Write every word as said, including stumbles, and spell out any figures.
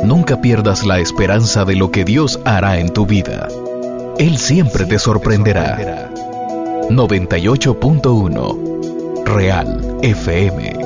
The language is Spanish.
Nunca pierdas la esperanza de lo que Dios hará en tu vida. Él siempre te sorprenderá. noventa y ocho punto uno Real F M.